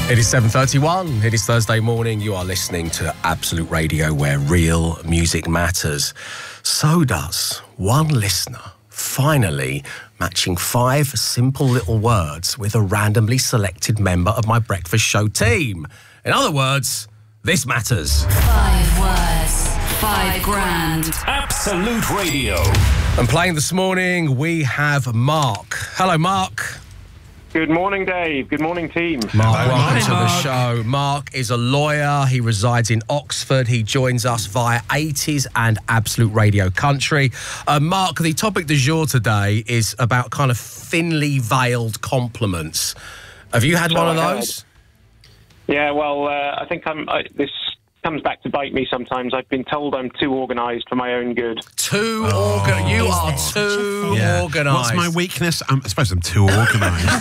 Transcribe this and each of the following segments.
It is 7:31. It is Thursday morning. You are listening to Absolute Radio, where real music matters. So does one listener finally matching 5 simple little words with a randomly selected member of my breakfast show team. In other words, this matters. 5 words, 5 grand. Absolute Radio. And playing this morning, we have Mark. Hello, Mark. Good morning, Dave. Good morning, team. Mark, welcome to the show. Mark is a lawyer. He resides in Oxford. He joins us via 80s and Absolute Radio Country. Mark, the topic du jour today is about kind of thinly veiled compliments. Have you had one of those? Yeah, well, I think this comes back to bite me sometimes. I've been told I'm too organised for my own good. You are too organised. What's my weakness? I suppose I'm too organised.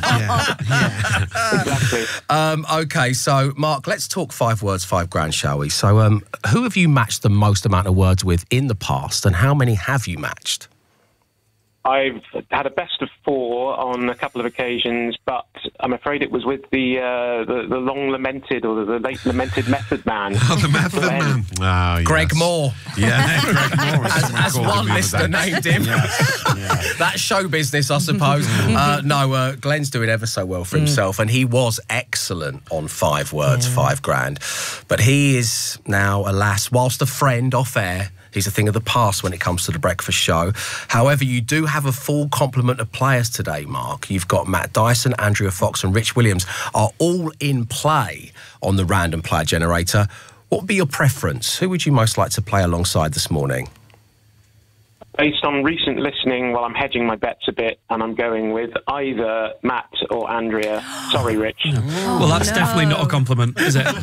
Exactly. OK, so, Mark, let's talk 5 words, 5 grand, shall we? So, who have you matched the most amount of words with in the past, and how many have you matched? I've had a best of 4 on a couple of occasions, but I'm afraid it was with the long lamented or the late lamented Method Man. Oh, the Method Man. Oh, yes. Greg Moore. Yeah, Greg Moore. As one listener named him. Yes. That's show business, I suppose. No, Glenn's doing ever so well for himself, and he was excellent on 5 words, 5 grand. But he is now, alas, whilst a friend off air, he's a thing of the past when it comes to the breakfast show. However, you do have a full complement of players today, Mark. You've got Matt Dyson, Andrea Fox and Rich Williams are all in play on the Random Player Generator. What would be your preference? Who would you most like to play alongside this morning? Based on recent listening, well, I'm hedging my bets a bit, and I'm going with either Matt or Andrea. Sorry, Rich. Well, that's definitely not a compliment, is it?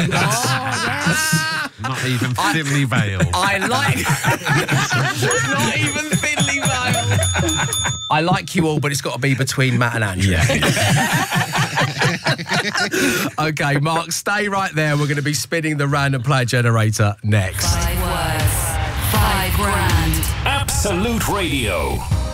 Not even thinly veiled. I like... Not even thinly veiled. I like you all, but it's got to be between Matt and Andrea. OK, Mark, stay right there. We're going to be spinning the Random Player Generator next. 5 words, 5 grand. Absolute Radio.